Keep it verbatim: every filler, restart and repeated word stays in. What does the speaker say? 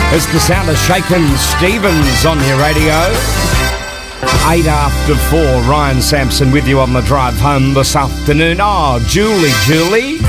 It's the sound of Shakin' Stevens on your radio. Eight after four, Ryan Sampson with you on the drive home this afternoon. Oh, Julie, Julie.